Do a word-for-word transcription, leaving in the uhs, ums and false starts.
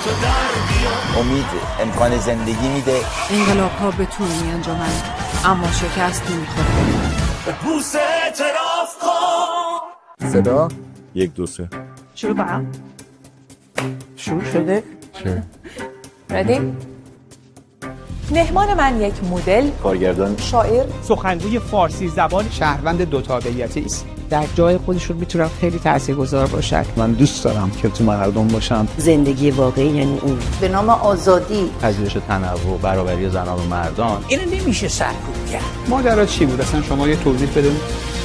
امید امکان زندگی میده. انقلاب ها به طول می انجامن اما شکست نمیخوره. بوس اعتراف کن. صدا یک دو سه شروع کنم. شروع شده؟ چه؟ ردی؟ مهمان من یک مدل، کارگردان، شاعر، سخنگوی فارسی زبان، شهروند دو تابعیتی است. در جای خودشون میتونن خیلی تاثیرگذار باشن. من دوست دارم که تو مردم باشم. زندگی واقعی یعنی اون به نام آزادی، پذیرش تنوع، برابری زنان و مردان. اینو نمیشه سرکوب کرد. ماجرا چی بود اصلا شما یه توضیح بدید.